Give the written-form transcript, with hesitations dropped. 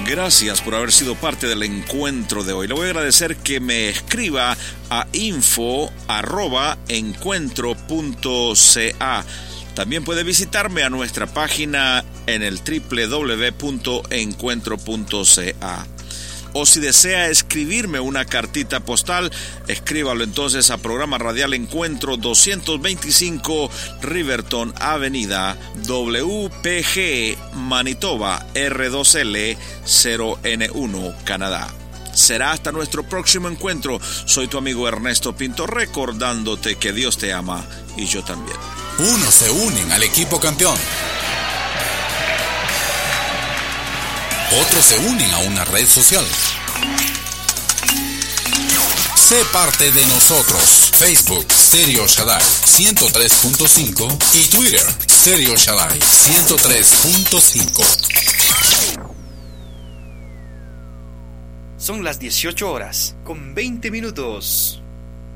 Gracias por haber sido parte del encuentro de hoy. Le voy a agradecer que me escriba a info@encuentro.ca. También puede visitarme a nuestra página en el www.encuentro.ca. O si desea escribirme una cartita postal, escríbalo entonces a Programa Radial Encuentro 225 Riverton Avenida, WPG, Manitoba, R2L 0N1, Canadá. Será hasta nuestro próximo encuentro. Soy tu amigo Ernesto Pinto, recordándote que Dios te ama y yo también. Unos se unen al equipo campeón. Otros se unen a una red social. Sé parte de nosotros. Facebook, Stereo Shaddai 103.5 y Twitter, Stereo Shaddai 103.5. Son las 18 horas, con 20 minutos.